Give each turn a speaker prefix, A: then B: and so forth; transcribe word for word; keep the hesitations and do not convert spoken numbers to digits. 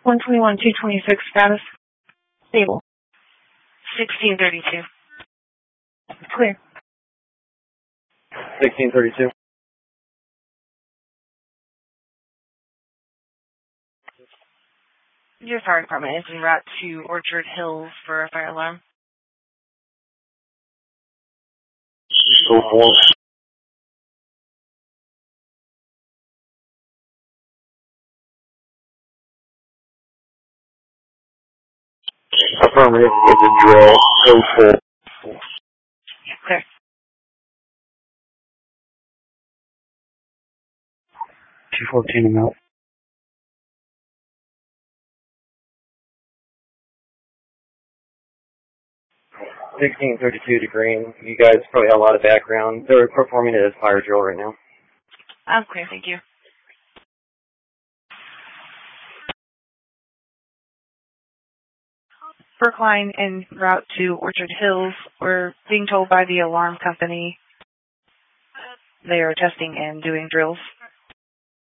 A: one twenty-one, two twenty-six, status. Stable.
B: sixteen thirty-two.
A: Clear.
C: sixteen thirty-two.
B: Your fire department is en route to Orchard Hills for a fire alarm.
C: Go for it. Affirmative with the drill. Go full.
B: Clear.
C: two fourteen and out. sixteen thirty-two to green. You guys probably have a lot of background. They're performing it as fire drill right now.
B: I'm clear, thank you.
A: Brookline en route to Orchard Hills. We're being told by the alarm company they are testing and doing drills.